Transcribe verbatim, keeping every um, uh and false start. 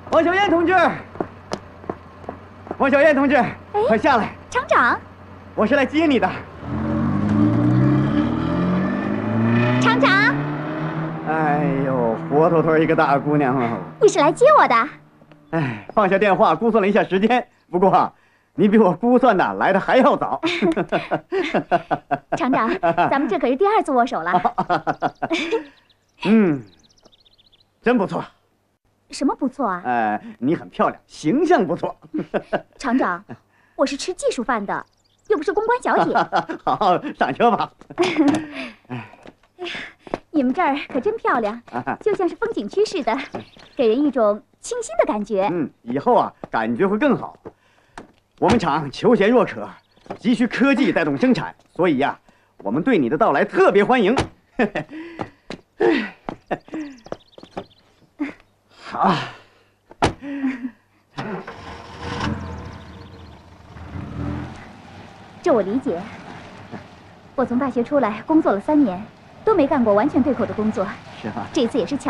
王小燕同志，王小燕同志，快下来！ 厂长， 我是来接你的。 厂长， 哎呦，活脱脱一个大姑娘哦！ 你是来接我的？ 哎，放下电话，估算了一下时间，不过你比我估算的来的还要早。 厂长，咱们这可是第二次握手了。 嗯，真不错。 什么不错啊？ 呃，你很漂亮，形象不错。 厂长，我是吃技术饭的，又不是公关小姐。 好，上车吧。 你们这儿可真漂亮，就像是风景区似的，给人一种清新的感觉。 嗯，以后啊，感觉会更好。我们厂求贤若渴，急需科技带动生产，所以呀、啊，我们对你的到来特别欢迎。好。 这我理解。我从大学出来工作了三年，都没干过完全对口的工作。 是吗？ 这次也是巧。